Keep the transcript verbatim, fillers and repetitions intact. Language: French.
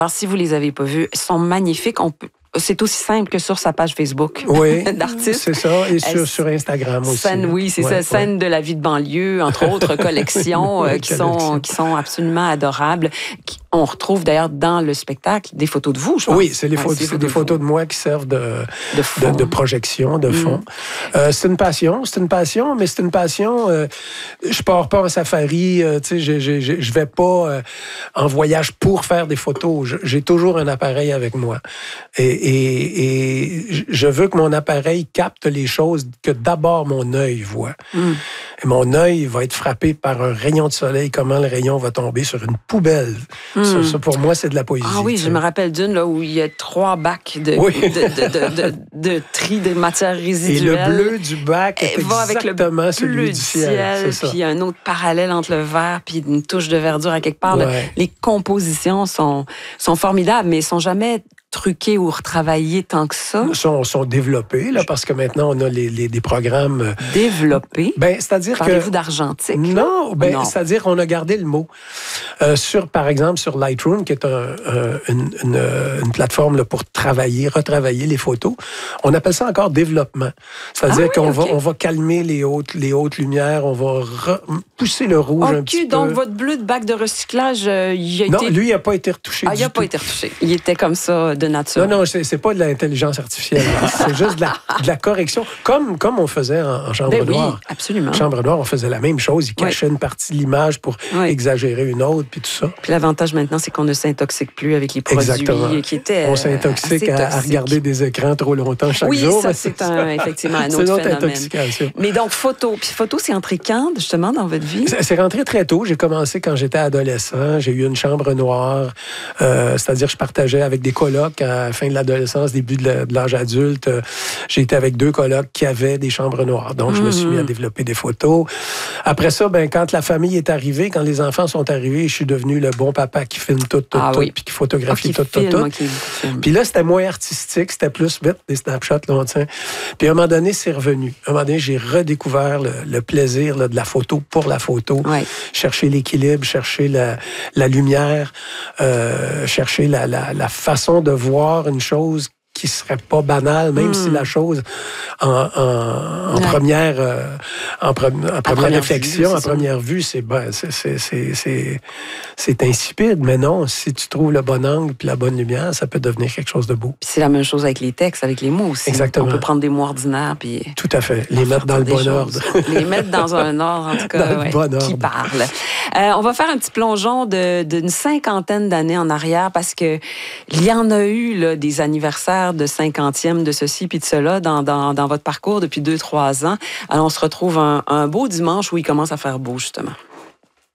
Alors, si vous les avez pas vus, ils sont magnifiques. On peut... C'est aussi simple que sur sa page Facebook oui, d'artiste. C'est ça, et sur, sur Instagram aussi. Scène, oui, c'est ouais, ça, scène ouais. de la vie de banlieue, entre autres collections euh, qui, sont, qui sont absolument adorables. Qui, on retrouve d'ailleurs dans le spectacle des photos de vous, je pense. Oui, c'est, les ouais, photos, c'est c'est des de photos de moi qui servent de, de, de, de projection, de fond. Mm. Euh, c'est une passion, c'est une passion, mais c'est une passion. Euh, je pars pas en safari, euh, tu sais, je, je, je, je vais pas euh, en voyage pour faire des photos. Je, j'ai toujours un appareil avec moi. Et, et, et je veux que mon appareil capte les choses que d'abord mon œil voit. Mm. Et mon œil va être frappé par un rayon de soleil, comment le rayon va tomber sur une poubelle. Mm. Ça, ça, pour moi, c'est de la poésie. Ah oui, je me rappelle d'une là, où il y a trois bacs de, oui. de, de, de, de, de tri de matières résiduelles. Et le bleu du bac est va exactement avec le celui bleu du ciel. ciel puis il y a un autre parallèle entre le vert puis une touche de verdure à quelque part. Ouais. Là, les compositions sont, sont formidables, mais elles sont jamais truqués ou retravaillés tant que ça? Sont, sont développés, là, parce que maintenant, on a les, les, des programmes... Développés? Ben, c'est-à-dire Parlez-vous que... Parlez-vous d'argentique? Non, ben, non. c'est-à-dire qu'on a gardé le mot. Euh, sur, par exemple, sur Lightroom, qui est un, un, une, une, une plateforme là, pour travailler, retravailler les photos, on appelle ça encore développement. C'est-à-dire ah, oui, qu'on okay. va, on va calmer les hautes, les hautes lumières, on va re- pousser le rouge okay, un petit donc peu. Donc, votre bleu de bac de recyclage, euh, il a non, été... Non, lui, il n'a pas été retouché Ah, du il n'a tout. pas été retouché. Il était comme ça, de nature. Non, non, c'est, c'est pas de l'intelligence artificielle. C'est juste de la, de la correction, comme, comme on faisait en, en chambre ben noire. Oui, absolument. En chambre noire, on faisait la même chose. Il cachait oui. une partie de l'image pour oui. exagérer une autre, puis tout ça. Puis l'avantage maintenant, c'est qu'on ne s'intoxique plus avec les produits Exactement. qui étaient On s'intoxique à, à regarder des écrans trop longtemps chaque oui, jour. Oui, ça, c'est, c'est un, effectivement un autre, c'est une autre phénomène. Intoxication. Mais donc, photo. Puis photo, c'est entré quand, justement, dans votre vie? C'est, c'est rentré très tôt. J'ai commencé quand j'étais adolescent. J'ai eu une chambre noire. Euh, c'est-à-dire, je partageais avec des colocs à la fin de l'adolescence, début de l'âge adulte. J'ai été avec deux colocs qui avaient des chambres noires. Donc, mm-hmm. je me suis mis à développer des photos. Après ça, ben, quand la famille est arrivée, quand les enfants sont arrivés, je suis devenu le bon papa qui filme tout, tout, ah, tout, oui. puis qui photographie ah, qui tout, filme, tout, tout. Okay, puis là, c'était moins artistique, c'était plus vite des snapshots, là, tiens. Puis à un moment donné, c'est revenu. À un moment donné, j'ai redécouvert le, le plaisir là, de la photo pour la photo. Ouais. Chercher l'équilibre, chercher la, la lumière, euh, chercher la, la, la façon de voir une chose qui serait pas banale, même mm. si la chose en, en, en ouais. première, euh, en, pre, en première, première réflexion, vue, en première vue, c'est, ben, c'est, c'est, c'est, c'est, c'est insipide. Mais non, si tu trouves le bon angle puis la bonne lumière, ça peut devenir quelque chose de beau. Puis c'est la même chose avec les textes, avec les mots aussi. Exactement. On peut prendre des mots ordinaires puis... Tout à fait. Les mettre dans le bon ordre. Les mettre dans un ordre, en tout cas, ouais, bon qui parle. Euh, on va faire un petit plongeon de, d'une cinquantaine d'années en arrière parce que il y en a eu là, des anniversaires de cinquantième de ceci puis de cela dans, dans, dans votre parcours depuis deux, trois ans. Alors, on se retrouve un, un beau dimanche où il commence à faire beau, justement.